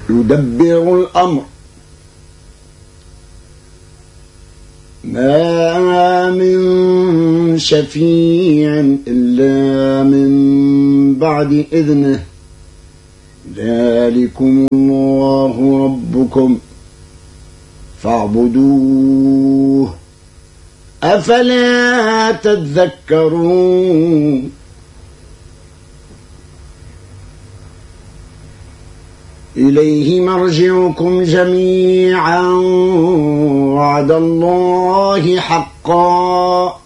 يدبر الأمر ما من شفيع إلا من بعد إذنه ذلكم الله ربكم فاعبدوه أفلا تذكرون إليه مرجعكم جميعا وعد الله حقا